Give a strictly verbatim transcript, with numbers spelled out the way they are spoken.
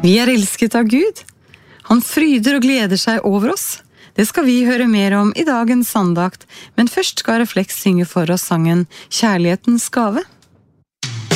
Vi er elsket av Gud. Han fryder og gleder seg over oss. Det skal vi høre mer om i dagens andakt, men først skal Refleks synge for oss sangen Kjærlighetens gave.